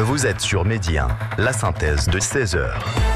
Vous êtes sur Midi 1, la synthèse de 16h.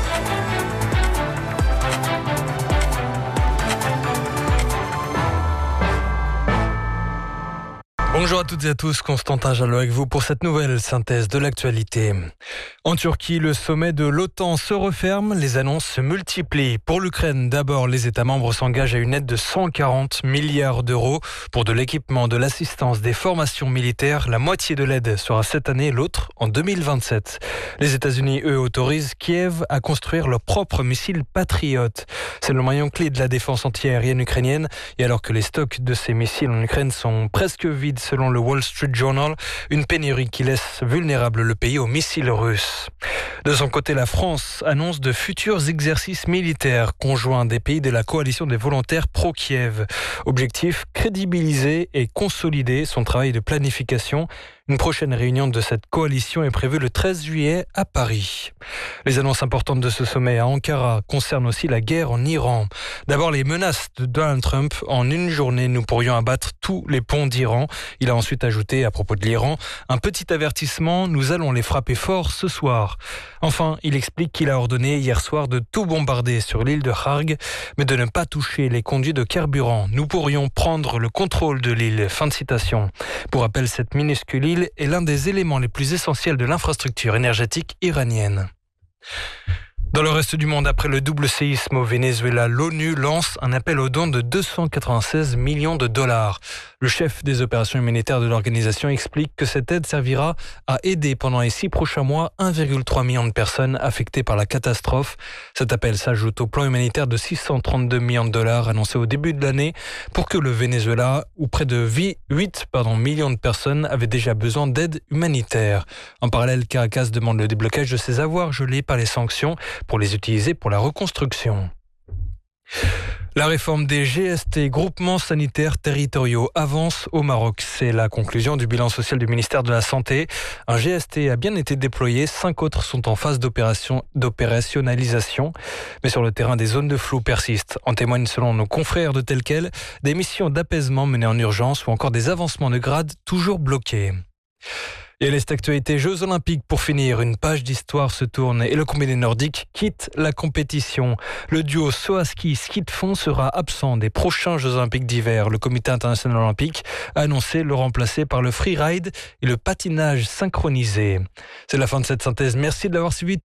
Bonjour à toutes et à tous, Constantin Jalot avec vous pour cette nouvelle synthèse de l'actualité. En Turquie, le sommet de l'OTAN se referme, les annonces se multiplient. Pour l'Ukraine, d'abord, les États membres s'engagent à une aide de 140 milliards d'euros pour de l'équipement, de l'assistance, des formations militaires. La moitié de l'aide sera cette année, l'autre en 2027. Les États-Unis, eux, autorisent Kiev à construire leur propre missile Patriot. C'est le maillon clé de la défense antiaérienne ukrainienne. Et alors que les stocks de ces missiles en Ukraine sont presque vides, selon le Wall Street Journal, une pénurie qui laisse vulnérable le pays aux missiles russes. De son côté, la France annonce de futurs exercices militaires conjoints des pays de la coalition des volontaires pro-Kiev. Objectif, crédibiliser et consolider son travail de planification. Une prochaine réunion de cette coalition est prévue le 13 juillet à Paris. Les annonces importantes de ce sommet à Ankara concernent aussi la guerre en Iran. D'abord, les menaces de Donald Trump. En une journée, nous pourrions abattre tous les ponts d'Iran. Il a ensuite ajouté, à propos de l'Iran, un petit avertissement, nous allons les frapper fort ce soir. Enfin, il explique qu'il a ordonné hier soir de tout bombarder sur l'île de Kharg, mais de ne pas toucher les conduits de carburant. Nous pourrions prendre le contrôle de l'île. Fin de citation. Pour rappel, cette minuscule île est l'un des éléments les plus essentiels de l'infrastructure énergétique iranienne. Dans le reste du monde, après le double séisme au Venezuela, l'ONU lance un appel aux dons de 296 millions de dollars. Le chef des opérations humanitaires de l'organisation explique que cette aide servira à aider pendant les 6 prochains mois 1,3 million de personnes affectées par la catastrophe. Cet appel s'ajoute au plan humanitaire de 632 millions de dollars annoncé au début de l'année pour que le Venezuela, où près de 8 millions de personnes avaient déjà besoin d'aide humanitaire. En parallèle, Caracas demande le déblocage de ses avoirs gelés par les sanctions pour les utiliser pour la reconstruction. La réforme des GST, groupements sanitaires territoriaux, avance au Maroc. C'est la conclusion du bilan social du ministère de la Santé. Un GST a bien été déployé, 5 autres sont en phase d'opérationnalisation. Mais sur le terrain, des zones de flou persistent. En témoignent, selon nos confrères de Tel Quel, des missions d'apaisement menées en urgence ou encore des avancements de grade toujours bloqués. Et cette actualité Jeux Olympiques pour finir, une page d'histoire se tourne et le combiné nordique quitte la compétition. Le duo saut à ski de fond sera absent des prochains Jeux Olympiques d'hiver. Le Comité international olympique a annoncé le remplacer par le freeride et le patinage synchronisé. C'est la fin de cette synthèse. Merci de l'avoir suivi.